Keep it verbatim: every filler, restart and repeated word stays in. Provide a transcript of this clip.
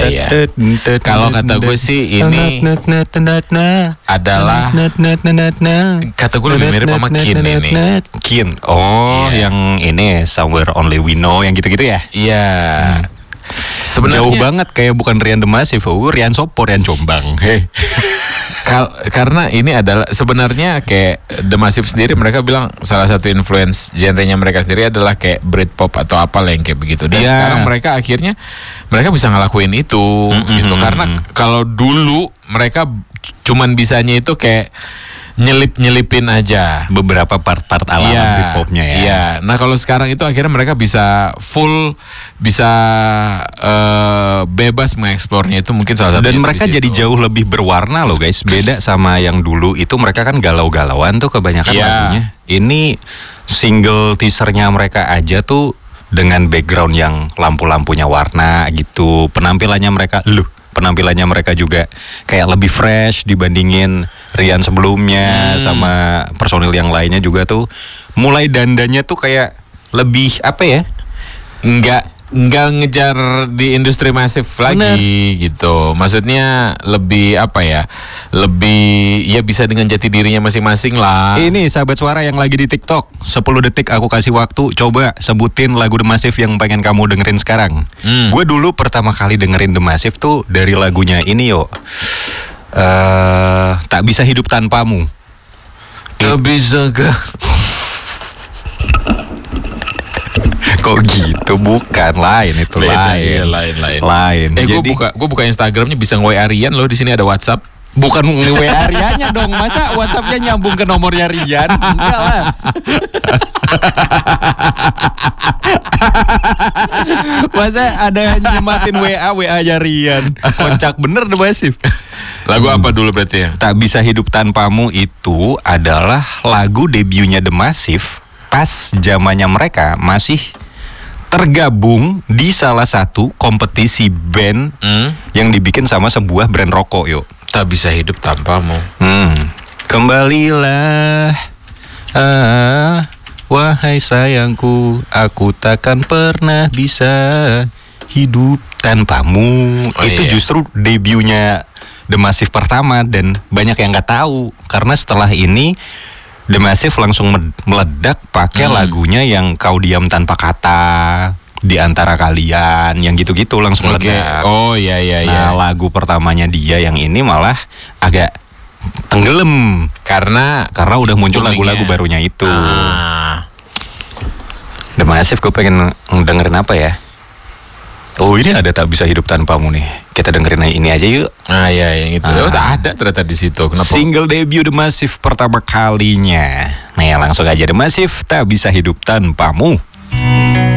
iya. Kalau kata gue sih ini adalah kata gue lebih mirip sama Kin ini. Kin. Oh, Iya. yang ini Somewhere Only We Know yang gitu-gitu ya? Iya. Hmm. Sebenarnya Jauh banget kayak bukan Rian The Massive, oh, Rian Sopo, Rian Jombang. Hei. Kal- karena ini adalah sebenarnya kayak The Massive sendiri mereka bilang salah satu influence genrenya mereka sendiri adalah kayak Britpop atau apa lah yang kayak begitu. Dan Yeah. sekarang mereka akhirnya mereka bisa ngelakuin itu Mm-mm. gitu. Karena kalau dulu mereka cuman bisanya itu kayak nyelip-nyelipin aja Beberapa part-part alaman Iya, Britpopnya ya. Iya. Nah kalau sekarang itu akhirnya mereka bisa full, bisa eh, bebas mengeksplornya, itu mungkin salah satu. Dan mereka jadi jauh lebih berwarna loh guys. Beda sama yang dulu itu mereka kan galau-galauan tuh kebanyakan Iya. lagunya. Ini single teasernya mereka aja tuh dengan background yang lampu-lampunya warna gitu. Penampilannya mereka, loh, penampilannya mereka juga kayak lebih fresh dibandingin Rian sebelumnya, sama personil yang lainnya juga tuh. Mulai dandannya tuh kayak lebih apa ya? nggak nggak ngejar di industri masif lagi gitu. Maksudnya lebih apa ya? Lebih ya bisa dengan jati dirinya masing-masing lah. Ini sahabat suara yang lagi di TikTok, sepuluh detik aku kasih waktu, coba sebutin lagu The Massive yang pengen kamu dengerin sekarang. Hmm. Gue dulu pertama kali dengerin The Massive tuh dari lagunya ini yo, eh Tak Bisa Hidup Tanpamu. Gak bisa gak. Kok gitu? Bukan, lain itu. Beda, lain. iya, lain, lain. Lain. Eh gue Jadi buka gue buka Instagramnya bisa nge-W A Rian loh, di sini ada WhatsApp. bukan W A Riannya dong. Masa WhatsAppnya nyambung ke nomornya Rian? Enggak lah. Masa ada nyematin W A, W A-nya Rian. Kocak bener The Massive. Lagu apa dulu berarti ya? Tak Bisa Hidup Tanpamu itu adalah lagu debutnya The Massive pas zamannya mereka masih tergabung di salah satu kompetisi band Hmm? yang dibikin sama sebuah brand rokok yuk. Tak bisa hidup tanpamu. Hmm. Kembalilah, ah, wahai sayangku, aku takkan pernah bisa hidup tanpamu. Oh, Itu iya. justru debutnya The Massive pertama dan banyak yang nggak tahu karena setelah ini The Massive langsung med- meledak pakai Hmm. lagunya yang Kau Diam Tanpa Kata, Di Antara Kalian, yang gitu-gitu langsung Oke. meledak. Oh iya iya Nah, iya. lagu pertamanya dia yang ini malah agak tenggelam Karena karena udah muncul boomingnya. lagu-lagu barunya itu. Ah. The Massive gue pengen dengerin apa ya? Oh, ini ada Tak Bisa Hidup Tanpamu nih. Kita dengerin ini aja yuk. Ah iya yang itu. Ah. Oh, udah ada ternyata di situ. Kenapa? Single debut The Massive pertama kalinya. Nah, langsung aja The Massive Tak Bisa Hidup Tanpamu.